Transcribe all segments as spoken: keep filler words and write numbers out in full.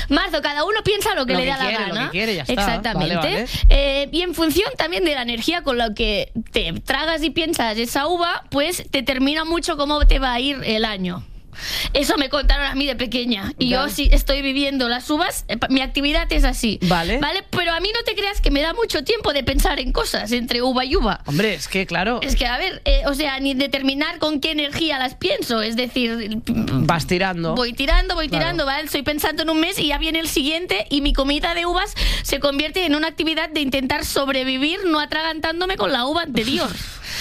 Marzo, cada uno piensa lo que Lo le que da quiere, la lo gana. que quiere, ya está. Exactamente. Vale, vale. Eh, y en función también de la energía con la que te tragas y piensas esa uva, pues te determina mucho cómo te va a ir el año. Eso me contaron a mí de pequeña. Y Vale. yo sí estoy viviendo las uvas. eh, Mi actividad es así. Vale. ¿Vale? Pero a mí no te creas que me da mucho tiempo de pensar en cosas entre uva y uva. Hombre, es que claro, Es que, a ver, eh, o sea, ni determinar con qué energía las pienso. Es decir, vas tirando. voy tirando, voy Claro. tirando, ¿vale? Estoy pensando en un mes y ya viene el siguiente y mi comida de uvas se convierte en una actividad de intentar sobrevivir no atragantándome con la uva anterior.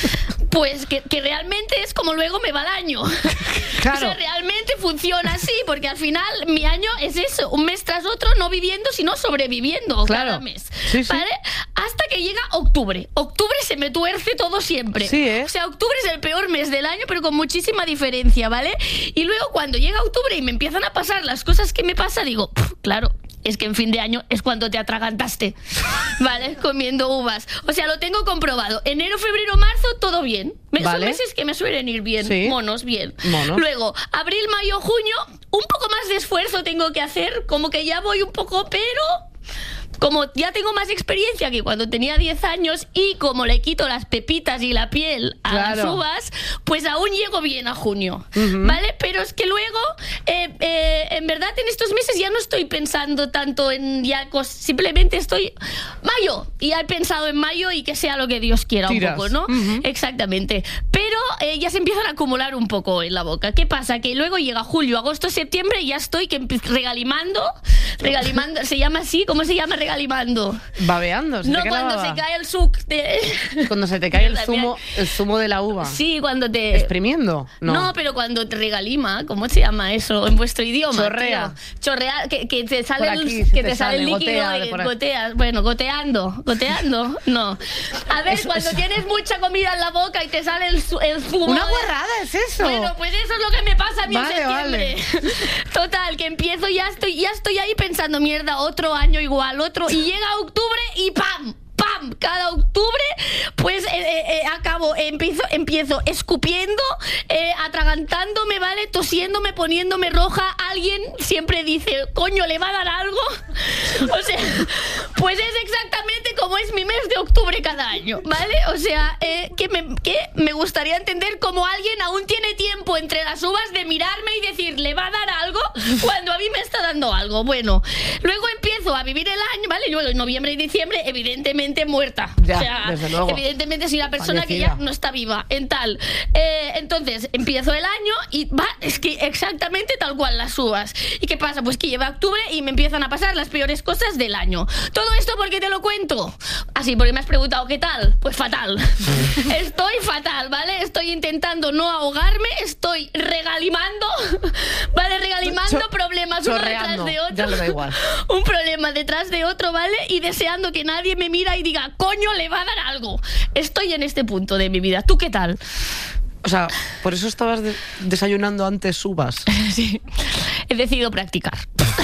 Pues que, que realmente es como luego me va el año. Claro. O sea, realmente funciona así, porque al final mi año es eso, un mes tras otro, no viviendo, sino sobreviviendo Claro. cada mes. Sí, sí. ¿Vale? Hasta que llega octubre. Octubre se me tuerce todo siempre. Sí, ¿eh? O sea, octubre es el peor mes del año, pero con muchísima diferencia, ¿vale? Y luego cuando llega octubre y me empiezan a pasar las cosas que me pasa, digo, "Puf, claro, es que en fin de año es cuando te atragantaste, ¿vale? Comiendo uvas. O sea, lo tengo comprobado. Enero, febrero, marzo, todo bien. Me- Vale. Son meses que me suelen ir bien. Sí. Monos, bien. Monos. Luego, abril, mayo, junio, un poco más de esfuerzo tengo que hacer, como que ya voy un poco, pero... Como ya tengo más experiencia que cuando tenía diez años y como le quito las pepitas y la piel a Claro. las uvas, pues aún llego bien a junio, Ujú. ¿vale? Pero es que luego, eh, eh, en verdad, en estos meses ya no estoy pensando tanto en ya cos- simplemente estoy mayo y ya he pensado en mayo y que sea lo que Dios quiera. Tiras. Un poco, ¿no? Ujú. Exactamente. Pero eh, ya se empiezan a acumular un poco en la boca. ¿Qué pasa? Que luego llega julio, agosto, septiembre y ya estoy que empe- regalimando, regalimando, ¿se llama así? ¿Cómo se llama regalimando? Babeando. se No te cae la cuando baba. se cae el suc de... Cuando se te cae el Mierda, zumo, el zumo de la uva. Sí, cuando te... ¿Exprimiendo? No. No, pero cuando te regalima, ¿cómo se llama eso en vuestro idioma? Chorrea. tío? Chorrea, que, que te sale Por el, aquí, se que te te sale el sale, líquido gotea de y por ahí. goteas. Bueno, goteando, goteando, no. A ver, Eso- cuando eso- tienes mucha comida en la boca y te sale el, zu- el zumo. Una de- guarrada es eso. Bueno, pues eso es lo que me pasa a mí Vale, en septiembre. Total, que empiezo, ya estoy, ya estoy ahí pensando, mierda, otro año igual, otro. Y llega octubre y ¡pam! ¡Pam! Cada octubre, pues eh, eh, eh, acabo, empiezo, empiezo escupiendo, eh, atragantándome, ¿vale? Tosiéndome, poniéndome roja. Alguien siempre dice, coño, ¿le va a dar algo? O sea, pues es exactamente como es mi mes de octubre cada año, ¿vale? O sea, eh, que, me, que me gustaría entender cómo alguien aún tiene tiempo entre las uvas de mirarme y decir, ¿le va a dar algo? Cuando a mí me está dando algo. Bueno, luego empiezo a vivir el año, ¿vale? Luego en noviembre y diciembre, evidentemente muerta. Ya, o sea, desde luego. evidentemente soy una persona que Fallecida. ya no está viva en tal. Eh, entonces, empiezo el año y va, es que exactamente tal cual las uvas. ¿Y qué pasa? Pues que llega octubre y me empiezan a pasar las peores cosas del año. Todo esto, ¿por qué te lo cuento? Así, porque me has preguntado, ¿qué tal? Pues fatal. Estoy fatal, ¿vale? Estoy intentando no ahogarme, estoy regalimando, ¿vale? Regalimando Cho- problemas uno chorreando, detrás de otro. ya me da igual. Un problema detrás de otro, ¿vale? Y deseando que nadie me mira y diga, coño, le va a dar algo. Estoy en este punto de mi vida. ¿Tú qué tal? O sea, por eso estabas de- desayunando antes uvas. Sí, he decidido practicar.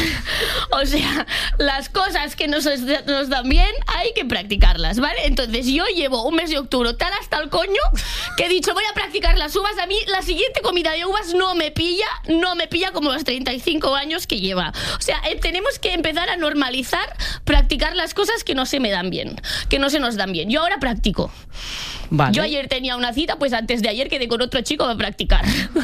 O sea, las cosas que nos, nos dan bien hay que practicarlas, ¿vale? Entonces yo llevo un mes de octubre tal hasta el coño que he dicho voy a practicar las uvas. A mí la siguiente comida de uvas no me pilla, no me pilla como los treinta y cinco años que lleva. O sea, eh, tenemos que empezar a normalizar practicar las cosas que no se me dan bien, que no se nos dan bien. Yo ahora practico. Vale. Yo ayer tenía una cita, pues antes de ayer quedé con otro chico a practicar.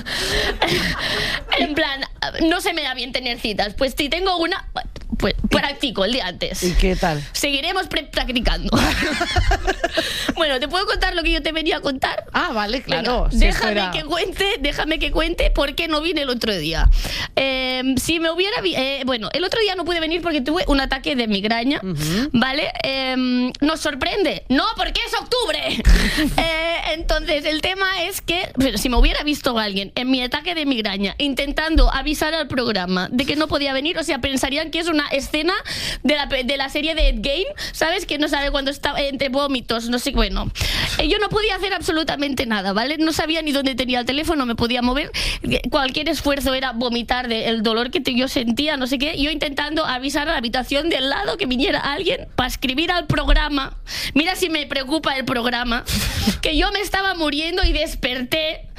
En plan, no se me da bien tener citas. Pues si tengo una, pues practico el día antes. ¿Y qué tal? Seguiremos pre- practicando. Bueno, ¿te puedo contar lo que yo te venía a contar? Ah, vale, claro. Venga, Si esto déjame era- que cuente, déjame que cuente por qué no vine el otro día. Eh, si me hubiera vi- eh, bueno, el otro día no pude venir porque tuve un ataque de migraña, Ujú. ¿vale? Eh, ¿Nos sorprende? No, porque es octubre. Eh, entonces, el tema es que pero si me hubiera visto alguien en mi ataque de migraña intentando avisar al programa de que no podía venir, o sea, pensarían que es una escena de la, pe- de la serie de Ed Gein, ¿sabes? Que no sabe cuando está entre vómitos, no sé, bueno. Eh, yo no podía hacer absolutamente nada, ¿vale? No sabía ni dónde tenía el teléfono, me podía mover. Eh, Cualquier esfuerzo era vomitar del dolor que te- yo sentía, no sé qué. Yo intentando avisar a la habitación del lado que viniera alguien para escribir al programa. Mira si me preocupa el programa. Que yo me estaba muriendo y desperté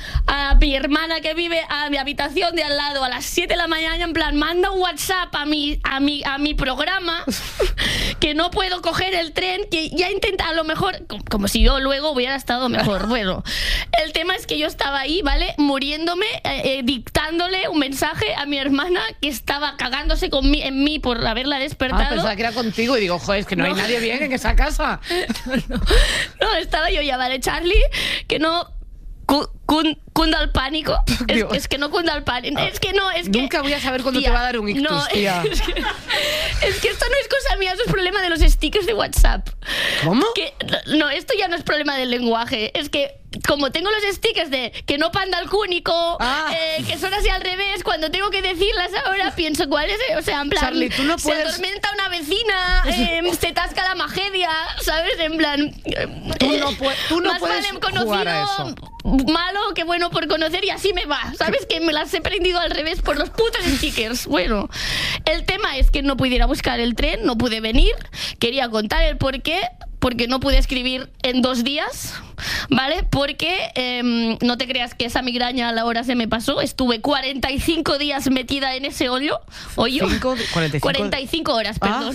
a mi hermana que vive a mi habitación de al lado a las siete de la mañana, en plan, manda un WhatsApp a mi, a mi, a mi programa, que no puedo coger el tren, que ya intenta, a lo mejor, como, como si yo luego hubiera estado mejor. Bueno, el tema es que yo estaba ahí, ¿vale? Muriéndome, eh, eh, dictándole un mensaje a mi hermana que estaba cagándose con mí, en mí por haberla despertado. Ah, pensaba que era contigo y digo, joder, es que no, no. hay nadie bien en esa casa. No, no, estaba yo ya, ¿vale, Charlie? Que no... Cun, cunda el pánico. Es, es que no cunda el pánico. Es que no, es que... Nunca voy a saber cuándo tía, te va a dar un ictus, no, tía. Es que, es que esto no es cosa mía, eso es problema de los stickers de WhatsApp. ¿Cómo? Que, no, esto ya no es problema del lenguaje. Es que como tengo los stickers de que no panda el cúnico, ah. eh, que son así al revés, cuando tengo que decirlas ahora pienso cuál es, o sea, en plan, Charlie, tú no puedes... se atormenta una vecina, eh, se tasca la magedia, ¿sabes? En plan, tú no, pu tú no más puedes vale conocido jugar a eso. Malo que bueno por conocer, y así me va, ¿sabes? Que me las he prendido al revés por los putos stickers. Bueno, el tema es que no pudiera buscar el tren, no pude venir, quería contar el por qué, porque no pude escribir en dos días, ¿vale? Porque eh, no te creas que esa migraña a la hora se me pasó. Estuve cuarenta y cinco días metida en ese hoyo. ¿Hoyo? Cinco, cuarenta y cinco. cuarenta y cinco horas, perdón.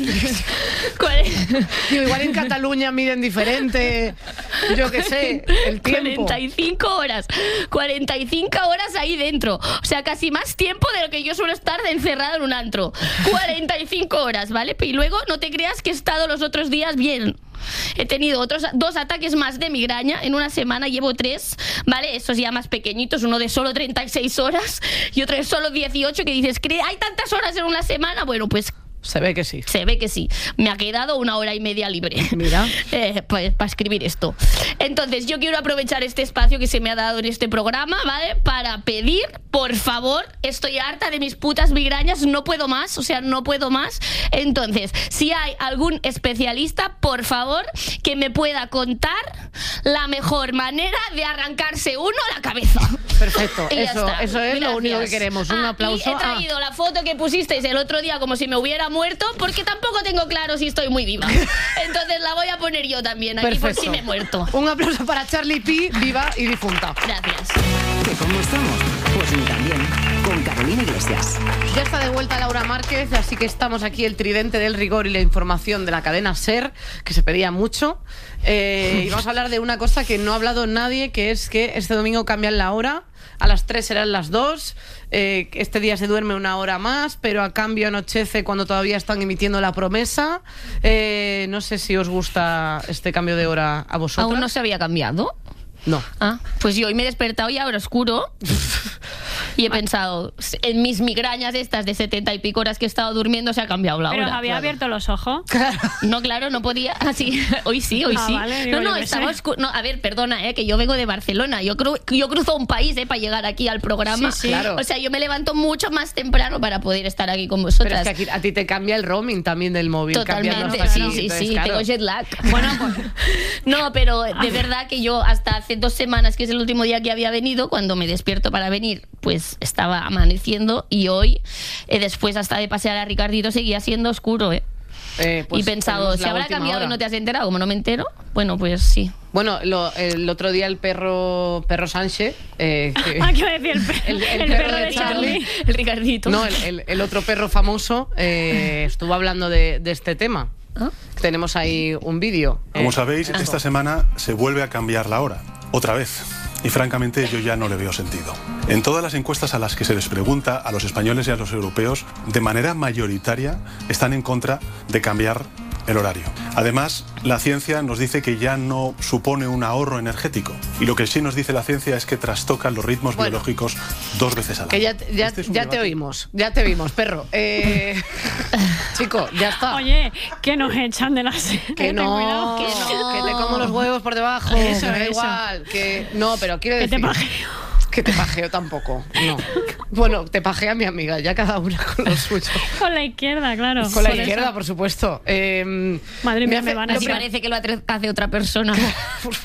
Ah. Digo, igual en Cataluña miden diferente, yo qué sé, el tiempo. cuarenta y cinco horas. cuarenta y cinco horas ahí dentro. O sea, casi más tiempo de lo que yo suelo estar encerrada en un antro. cuarenta y cinco horas, ¿vale? Y luego no te creas que he estado los otros días bien. He tenido otros dos ataques más de migraña en una semana, llevo tres, ¿vale? Esos ya más pequeñitos, uno de solo treinta y seis horas y otro de solo dieciocho, que dices, ¿hay tantas horas en una semana? Bueno, pues... Se ve que sí. Se ve que sí. Me ha quedado una hora y media libre. Mira. Eh, pues para escribir esto. Entonces, yo quiero aprovechar este espacio que se me ha dado en este programa, ¿vale? Para pedir, por favor, estoy harta de mis putas migrañas, no puedo más, o sea, no puedo más. Entonces, si hay algún especialista, por favor, que me pueda contar la mejor manera de arrancarse uno la cabeza. Perfecto. Eso, eso es Gracias. Lo único que queremos. Un ah, aplauso. Y he traído ah. la foto que pusisteis el otro día como si me hubiera muerto, porque tampoco tengo claro si estoy muy viva. Entonces la voy a poner yo también aquí. Perfecto. Por si me he muerto. Un aplauso para Charlie P, viva y difunta. Gracias. ¿Que cómo estamos? Pues ni tan bien. Con Carolina Iglesias. Ya está de vuelta Laura Márquez, así que estamos aquí el tridente del rigor y la información de la cadena SER, que se pedía mucho. Eh, y vamos a hablar de una cosa que no ha hablado nadie, que es que este domingo cambian la hora. A las tres serán las dos. Eh, este día se duerme una hora más, pero a cambio anochece cuando todavía están emitiendo La Promesa. Eh, no sé si os gusta este cambio de hora a vosotros. ¿Aún no se había cambiado? No. Ah, pues yo hoy me he despertado y ahora oscuro. Y he pensado, en mis migrañas estas de setenta y pico horas que he estado durmiendo se ha cambiado la hora. Pero había claro. abierto los ojos. Claro. No, claro, no podía. Ah, sí. Hoy sí, hoy ah, sí. Vale, digo, no, no, yo estaba sé. oscuro. No, a ver, perdona, eh, que yo vengo de Barcelona. Yo, cru yo cruzo un país eh, para llegar aquí al programa. Sí, sí. Claro. O sea, yo me levanto mucho más temprano para poder estar aquí con vosotras. Pero es que aquí, a ti te cambia el roaming también del móvil. Totalmente, sí, sí, sí, entonces, sí, claro. tengo jet lag. Bueno, pues, no, pero de verdad que yo hasta hace dos semanas, que es el último día que había venido, cuando me despierto para venir, pues estaba amaneciendo, y hoy, eh, después hasta de pasear a Ricardito, seguía siendo oscuro, ¿eh? Eh, pues y pensado, tenemos ¿se la habrá última cambiado hora. y no te has enterado? Como no me entero, bueno, pues sí. Bueno, lo, el otro día el perro perro Sánchez... Eh, que- Ah, ¿qué iba a decir? El, per- El- el el perro perro de de Charlie. El Ricardito. No, el, el- el otro perro famoso eh, estuvo hablando de, de este tema. ¿Ah? Tenemos ahí un vídeo. Como Eh, sabéis, esto. esta semana se vuelve a cambiar la hora, otra vez. Y francamente yo ya no le veo sentido. En todas las encuestas a las que se les pregunta a los españoles y a los europeos, de manera mayoritaria están en contra de cambiar el horario. Además, la ciencia nos dice que ya no supone un ahorro energético. Y lo que sí nos dice la ciencia es que trastocan los ritmos Bueno. biológicos dos veces al año. Que ya, ya, Este es un ya te debate. oímos, ya te vimos, perro. Eh, chico, ya está. Oye, que nos echan de la serie. que ten no, cuidado. que no. que te como los huevos por debajo. Eso, que me da eso. igual. Que, no, pero quiero Que decir... te pajeo. Que te pajeo tampoco. No. Bueno, te pajea mi amiga, ya cada una con lo suyo. Con la izquierda, claro. Con la Por izquierda, eso. por susupuesto. Eh, Madre mía, hace- me van a lo Así pri- parece que lo hace otra persona. Por favor.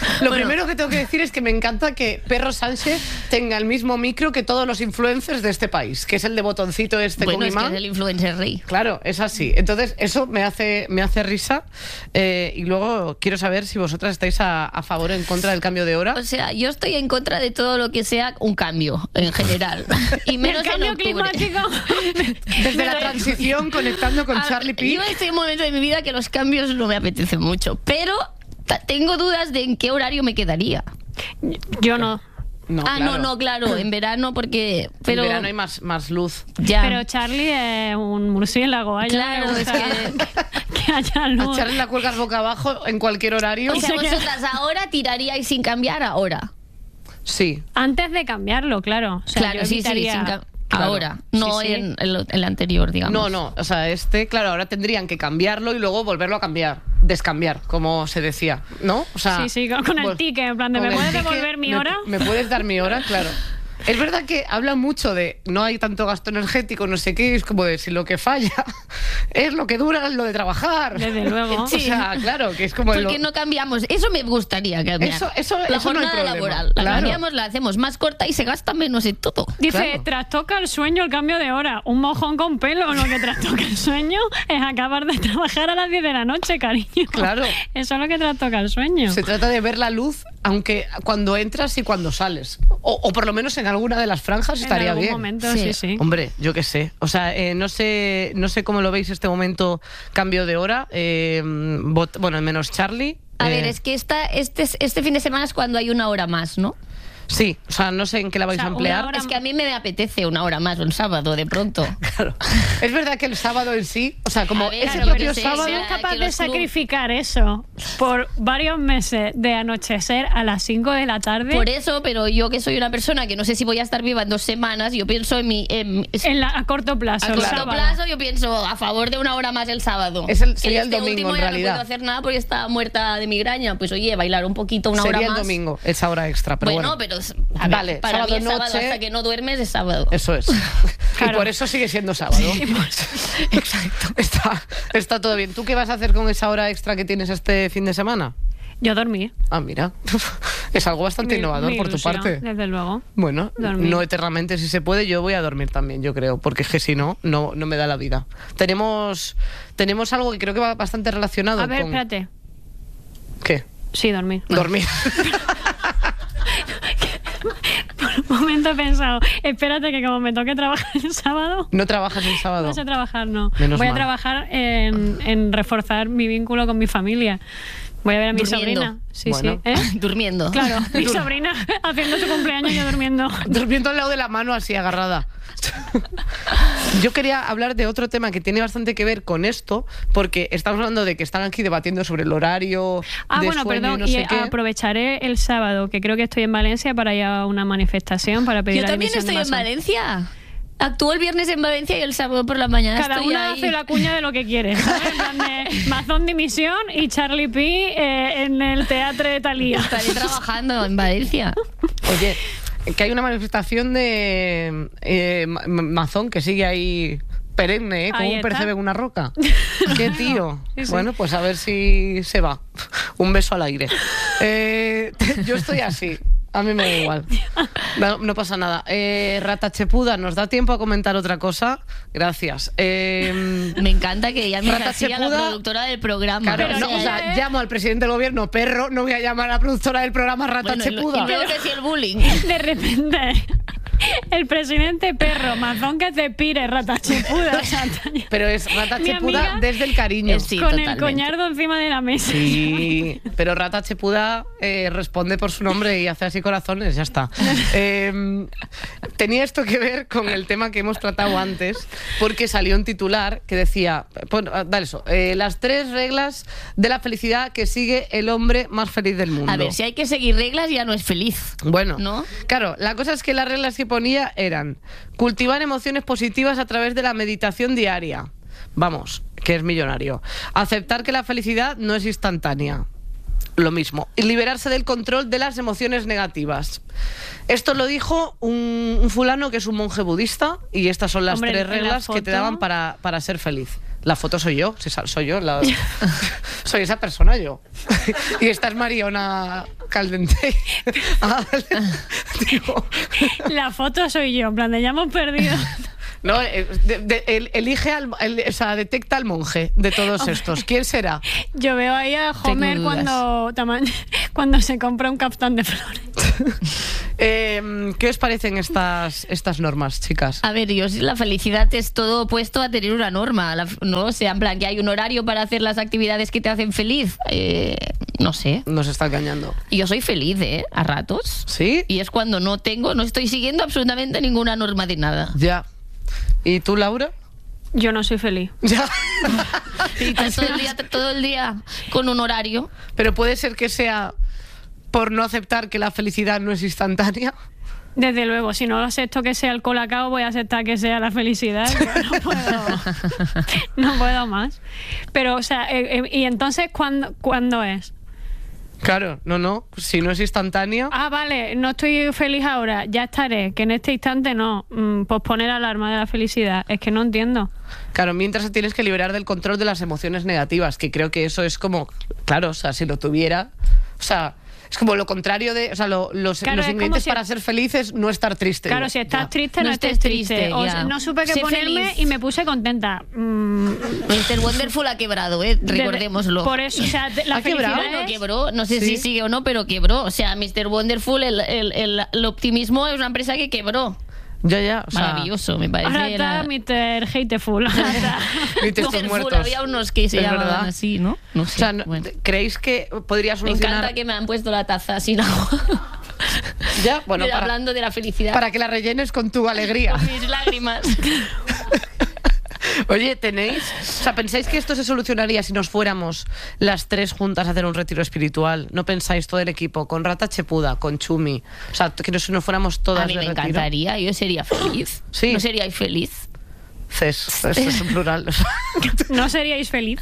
Lo Bueno. primero que tengo que decir es que me encanta que Perro Sánchez tenga el mismo micro que todos los influencers de este país, que es el de botoncito este Bueno, con es que imán. es el influencer rey. Claro, es así. Entonces, eso me hace, me hace risa. Eh, y luego quiero saber si vosotras estáis a, a favor o en contra del cambio de hora. O sea, yo estoy en contra de todo lo que sea un cambio, en general. Y menos el cambio en octubre. climático. Desde la transición, conectando con A- Charlie P. Yo estoy en un momento de mi vida que los cambios no me apetecen mucho, pero ta- tengo dudas de en qué horario me quedaría. Yo no. No, ah, claro. no, no, claro, en verano porque... Pero En verano hay más, más luz. ya. Pero Charlie es un murciélago. A ella Claro, le es gusta que- que haya A luz. Charlie la cuelgas boca abajo en cualquier horario. O sea, se queda- vosotras ahora tiraríais sin cambiar ahora. Sí. Antes de cambiarlo, claro. O sea, Claro, yo sí, sí, evitaría- sin cam- Claro. ahora, no Sí, sí. en el, el anterior, digamos. No, no, o sea, este, claro, ahora tendrían que cambiarlo y luego volverlo a cambiar, descambiar, como se decía, ¿no? O sea, Sí, sí, con- con el pues, ticket, en plan de, con ¿me el puedes ticket, devolver mi me- hora? ¿Me puedes dar mi hora? Claro. Es verdad que habla mucho de no hay tanto gasto energético, no sé qué, es como de si lo que falla es lo que dura lo de trabajar. Desde luego. O sea, claro, que es como ¿Por lo- qué no cambiamos? Eso me gustaría cambiar. Eso- eso- la eso no hay jornada problema. laboral. La Claro. cambiamos, la hacemos más corta y se gasta menos en todo. Dice, Claro. trastoca el sueño el cambio de hora. Un mojón con pelo. Lo que trastoca el sueño es acabar de trabajar a las diez de la noche, cariño. Claro. Eso es lo que trastoca el sueño. Se trata de ver la luz, aunque cuando entras y cuando sales. O, o por lo menos en alguna de las franjas En estaría algún bien. momento, sí, Sí. sí. Hombre, yo qué sé. O sea, eh, no sé no sé cómo lo veis este momento, cambio de hora. Eh, bot- bueno, menos Charlie. A eh, ver, es que esta, este, este fin de semana es cuando hay una hora más, ¿no? Sí, o sea, no sé en qué la vais O sea, a emplear. una hora- Es que a mí me apetece una hora más, un sábado, de pronto. Claro. Es verdad que el sábado en sí, o sea, como A ver, ese claro, propio pero sí, sábado... sí, ¿Eres capaz que de los club- sacrificar eso por varios meses de anochecer a las cinco de la tarde? Por eso, pero yo que soy una persona que no sé si voy a estar viva en dos semanas, yo pienso en mi... En, En la- a corto plazo. a el corto sábado. plazo yo pienso a favor de una hora más el sábado. Es el- sería el este domingo, último en ya realidad. no puedo hacer nada porque estaba muerta de migraña. Pues oye, bailar un poquito, una Sería hora el más. domingo, esa hora extra, pero bueno, bueno. pero es- a ver, Vale, para sábado mí es sábado, noche- hasta que no duermes es sábado. Eso es. Claro. Y por eso sigue siendo sábado. Exacto. Está, está todo bien. ¿Tú qué vas a hacer con esa hora extra que tienes este fin de semana? Yo dormí. Ah, mira. Es algo bastante Mi- innovador mi por tu ilusión, parte. Desde luego. Bueno, Dormir. no eternamente si se puede, yo voy a dormir también, yo creo, porque es que si no, no, no me da la vida. Tenemos, tenemos algo que creo que va bastante relacionado A ver, con... espérate. ¿Qué? Sí, dormí. Dormir. Por un momento he pensado, espérate que como me toque trabajar el sábado, ¿No trabajas el sábado? no sé trabajar, no. Menos Voy a mal. trabajar en, en reforzar mi vínculo con mi familia. Voy a ver a mi Durmiendo. sobrina. Sí, Bueno. sí. ¿Eh? Durmiendo. Claro, mi sobrina haciendo su cumpleaños y yo durmiendo. Durmiendo al lado de la mano así agarrada. Yo quería hablar de otro tema que tiene bastante que ver con esto, porque estamos hablando de que están aquí debatiendo sobre el horario Ah, de bueno, sueño perdón, y no y sé qué. aprovecharé el sábado, que creo que estoy en Valencia, para ir a una manifestación para pedir Yo la también dimisión de estoy en Masón. Valencia. Actúo el viernes en Valencia y el sábado por la mañana Cada estoy una ahí. hace la cuña de lo que quiere. ¿sabes? En plan de Mazón dimisión y Charlie P eh, en el teatro de Thalía. Estaré trabajando en Valencia. Oye, que hay una manifestación de eh, Ma- Ma- Mazón que sigue ahí perenne, ¿eh? Como Ahí un está. percebe en una roca. Qué tío. Sí, sí. Bueno, pues a ver si se va. Un beso al aire. Eh, yo estoy así. A mí me da igual. No, no pasa nada. Eh, Rata Chepuda, ¿nos da tiempo a comentar otra cosa? Gracias. Eh, Me encanta que llames Rata así a la Chepuda. productora del programa. Claro, O no, sea, o sea, ella es- llamo al presidente del gobierno perro, no voy a llamar a la productora del programa Rata bueno, y lo- Chepuda. y luego que si el bullying. De repente, el presidente perro, mazón que te pire, rata chepuda. O sea, Pero es Rata Mi Chepuda amiga- desde el cariño. Eh, sí. con totalmente. el coñardo encima de la mesa. Sí, pero Rata Chepuda eh, responde por su nombre y hace así corazones, ya está. Eh, tenía esto que ver con el tema que hemos tratado antes, porque salió un titular que decía, pon- ah, dale eso, eh, las tres reglas de la felicidad que sigue el hombre más feliz del mundo. A ver, si hay que seguir reglas ya no es feliz. Bueno, ¿No? claro, la cosa es que las reglas que ponía eran cultivar emociones positivas a través de la meditación diaria. Vamos, que es millonario. Aceptar que la felicidad no es instantánea. lo mismo. Y liberarse del control de las emociones negativas. Esto lo dijo un, un fulano que es un monje budista y estas son las Hombre, tres en la reglas que te foto- daban para, para ser feliz. La foto soy yo, si sal- soy yo, la- soy esa persona yo. Y esta es Mariona Caldente. Ah, vale. Digo, La foto soy yo, en plan de ya hemos perdido. no, eh, de- de- el- elige al, el- o sea, detecta al monje de todos estos. ¿Quién será? Yo veo ahí a Homer dudas. cuando, tama- cuando se compra un caftán de flores. Eh, ¿Qué os parecen estas, estas normas, chicas? A ver, yo la felicidad es todo opuesto a tener una norma, la- ¿no? O sea, en plan, que hay un horario para hacer las actividades que te hacen feliz. Eh, no sé. Nos está engañando. Yo soy feliz, ¿eh? A ratos. ¿Sí? Y es cuando no tengo, no estoy siguiendo absolutamente ninguna norma de nada. Ya. ¿Y tú, Laura? Yo no soy feliz. Ya. Y estás todo el día, todo el día con un horario. Pero puede ser que sea por no aceptar que la felicidad no es instantánea. Desde luego, si no acepto que sea el colacao, voy a aceptar que sea la felicidad. Yo no puedo, no puedo más. Pero, o sea, eh, eh, ¿y entonces cuándo, cuándo es? Claro, no, no. Si no es instantánea. Ah, vale, no estoy feliz ahora, ya estaré. Que en este instante no. Mm, posponer alarma de la felicidad. Es que no entiendo. Claro, mientras te tienes que liberar del control de las emociones negativas, que creo que eso es como, claro, o sea, si lo tuviera, o sea, es como lo contrario de, o sea, lo- los, Claro, los es como ingredientes si- para ser feliz es no estar triste. Claro, Yo, si estás ya. triste, no, No estés estés triste. triste, O ya. sea, no supe qué Sé ponerme feliz. y me puse contenta. Mm, mister Wonderful ha quebrado, ¿eh? de- Recordémoslo. Por eso, o sea, la ¿Ha quebrado? felicidad Bueno, es- quebró, no sé Sí. si sigue o no, pero quebró. O sea, mister Wonderful, el, el, el, el optimismo es una empresa que quebró. Ya, ya. O sea, Maravilloso, me parece. Ahora está la- mister Hateful. Ahora está. Viste estos Wonderful, muertos. había unos que se Es llamaban verdad. así, ¿no? No O sé. sea, no- bueno. ¿creéis que podría Me solucionar? encanta que me han puesto la taza sin agua. Ya, bueno, Pero para, hablando de la felicidad. para que la rellenes con tu alegría. Con mis lágrimas. Oye, ¿tenéis? O sea, ¿pensáis que esto se solucionaría si nos fuéramos las tres juntas a hacer un retiro espiritual? ¿No pensáis todo el equipo? Con Rata Chepuda, con Chumi. O sea, que nos, nos fuéramos todas A mí de me retiro. encantaría, yo sería feliz. Sí. ¿No seríais feliz? Ces, ces, es en plural. ¿No seríais feliz?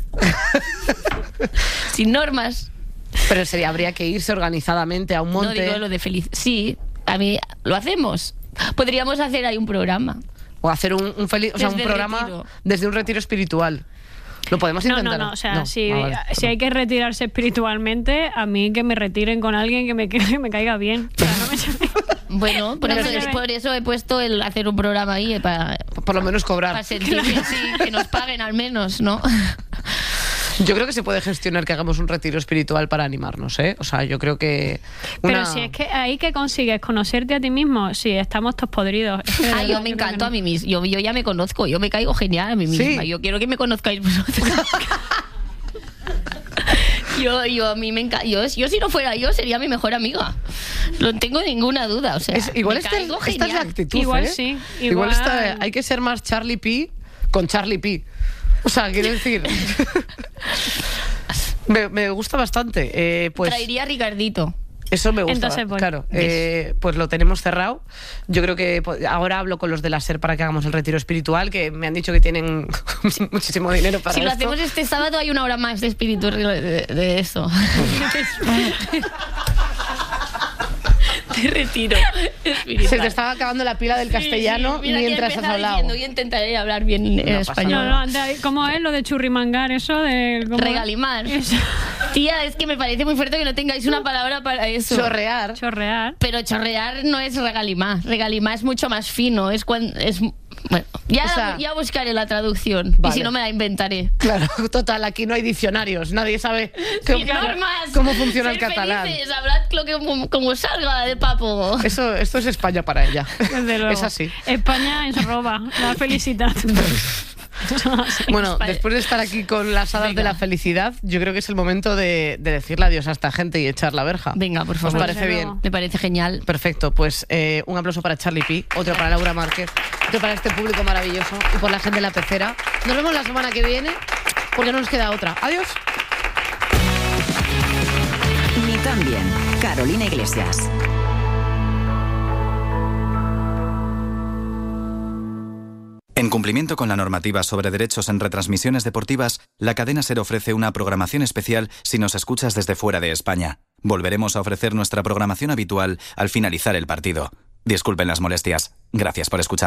Sin normas. Pero sería, habría que irse organizadamente a un monte. No digo lo de feliz. Sí, a mí lo hacemos. Podríamos hacer ahí un programa. O hacer un, un, feliz, o sea, un Desde el programa retiro. desde un retiro espiritual. Lo podemos No, intentar. no, no. O sea, si, Ah, vale, si hay que retirarse espiritualmente, a mí que me retiren con alguien que me, que me caiga bien. O sea, no me llaméis. Bueno, por, No eso, me llaméis. por eso he puesto el hacer un programa ahí eh, para, Por lo menos cobrar. para sentir que sí, que nos paguen al menos, ¿no? Yo creo que se puede gestionar que hagamos un retiro espiritual para animarnos, ¿eh? O sea, yo creo que... Pero una- si es que ahí que consigues conocerte a ti mismo, si estamos todos podridos. Es que de Ah, verdad, yo me creo que encanto no. a mí misma. Yo, yo ya me conozco, yo me caigo genial a mí Sí. misma. Yo quiero que me conozcáis vosotros. Yo, yo, a mí me encanta. Yo, yo, si no fuera yo, sería mi mejor amiga. No tengo ninguna duda. O sea, Es- igual me esta, caigo esta es la genial. actitud, Igual ¿eh? sí, Igual, igual- está- hay que ser más Charlie P con Charlie P. O sea, quiero decir... me, me gusta bastante. Eh, pues Traería a Ricardito. eso me gusta. Entonces voy. Claro, eh, pues lo tenemos cerrado. Yo creo que po- ahora hablo con los de la SER para que hagamos el retiro espiritual, que me han dicho que tienen muchísimo dinero para Si lo esto. hacemos este sábado, hay una hora más de espíritu de, de- de eso. Te retiro espiritual. Se te estaba acabando la pila del Sí, castellano sí, mira que mientras has empezaba hablado. diciendo, y intentaré hablar bien eh, pasa español. No, no, antes- ¿cómo es lo de churrimangar? Eso de. ¿cómo es? Regalimar. Eso. Tía, es que me parece muy fuerte que no tengáis una palabra para eso. Chorrear. Chorrear. Pero chorrear no es regalimar. Regalimar es mucho más fino. Es cuando. Es, bueno, ya, O sea, ya buscaré la traducción. vale. Y si no, me la inventaré. Claro, total, aquí no hay diccionarios. Nadie sabe Sin cómo, normas. cómo funciona el Ser catalán. felices, hablad lo que, como, como salga de papo. Eso, esto es España para ella. Desde luego. Es así. España es roba. La felicidad. Bueno, España. después de estar aquí con las hadas Venga. de la felicidad, yo creo que es el momento de, de decirle adiós a esta gente y echar la verja. Venga, por ¿Os favor. parece Desde bien? luego. Me parece genial. Perfecto, pues eh, un aplauso para Charlie P, otro para Laura Márquez, otro para este público maravilloso y por la gente de la pecera. Nos vemos la semana que viene porque no nos queda otra. Adiós. Ni tan bien. Carolina Iglesias. En cumplimiento con la normativa sobre derechos en retransmisiones deportivas, la la cadena SER ofrece una programación especial si nos escuchas desde fuera de España. Volveremos a ofrecer nuestra programación habitual al finalizar el partido. Disculpen las molestias. Gracias por escuchar.